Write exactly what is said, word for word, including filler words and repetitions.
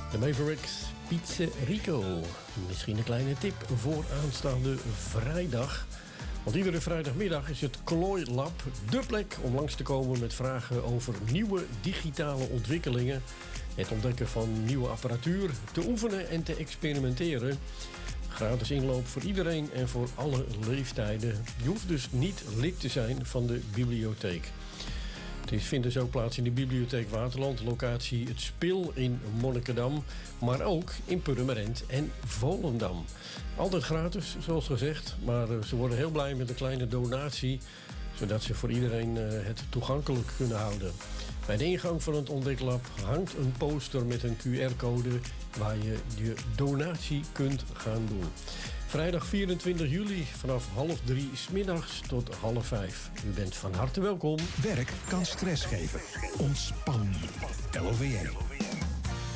De Mavericks Pizzerico. Misschien een kleine tip voor aanstaande vrijdag. Want iedere vrijdagmiddag is het Klooi Lab dé plek om langs te komen met vragen over nieuwe digitale ontwikkelingen, het ontdekken van nieuwe apparatuur, te oefenen en te experimenteren. Gratis inloop voor iedereen en voor alle leeftijden. Je hoeft dus niet lid te zijn van de bibliotheek. Het vindt dus ook plaats in de Bibliotheek Waterland, locatie Het Spil in Monnikendam, maar ook in Purmerend en Volendam. Altijd gratis, zoals gezegd, maar ze worden heel blij met een kleine donatie, zodat ze voor iedereen het toegankelijk kunnen houden. Bij de ingang van het Ontdeklab hangt een poster met een Q R-code waar je je donatie kunt gaan doen. Vrijdag vierentwintig juli vanaf half drie 's middags tot half vijf. U bent van harte welkom. Werk kan stress geven. Ontspan. L O V N.